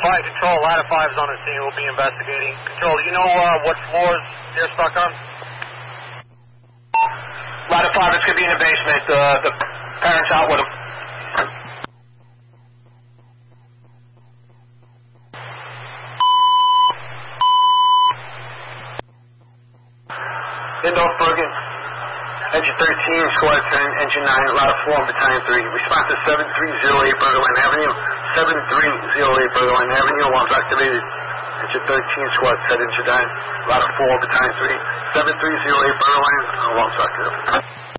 5, Control, ladder 5 is on the scene. We'll be investigating. Control, do you know what floors they're stuck on? Ladder 5, it's going to be in the basement. The parents out with them. Indorf Bergen, Engine 13, Squad 10, Engine 9, Ladder 4, Battalion 3. Response to 7308 Bergerline Avenue. 7308 Bergerline Avenue, alarms activated. Engine 13, Squad 7, Engine 9, Ladder 4, Battalion 3. 7308 Bergerline, alarms activated.